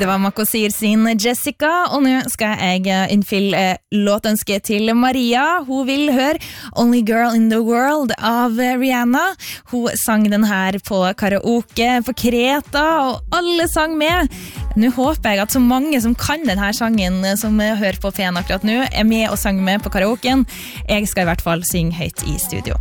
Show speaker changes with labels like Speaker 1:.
Speaker 1: Det var Makosir sin Jessica, og nå skal jeg innfylle låtønske til Maria. Hun vil høre Only Girl in the World av Rihanna. Hun sang den her på karaoke på Kreta, og alle sang med. Nå håper jeg at så mange som kan denne sangen som hører på P1 akkurat nå, er med og sang med på karaoken. Jeg skal i hvert fall synge høyt i studio.